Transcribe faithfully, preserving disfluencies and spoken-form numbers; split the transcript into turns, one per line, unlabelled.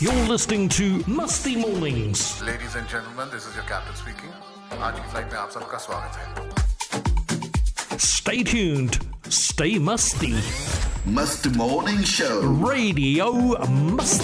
You're listening to Musty Mornings.
Ladies and gentlemen, this is your captain speaking. आज की flight में आप सबका स्वागत है.
Stay tuned. Stay musty.
Must Morning Show.
Radio Musty.